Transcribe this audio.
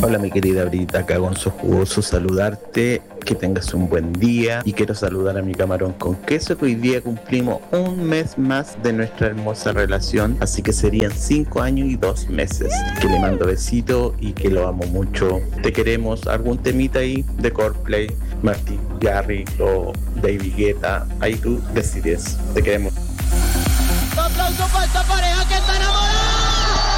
Hola mi querida Brita, acá Gonzo Jugoso, saludarte, que tengas un buen día y quiero saludar a mi camarón con queso que hoy día cumplimos un mes más de nuestra hermosa relación, así que serían 5 años y 2 meses. Que le mando besito y que lo amo mucho. Te queremos, algún temita ahí de Coldplay, Martin Garrix o David Guetta, ahí tú decides, te queremos. Un aplauso para esta pareja que está enamorada.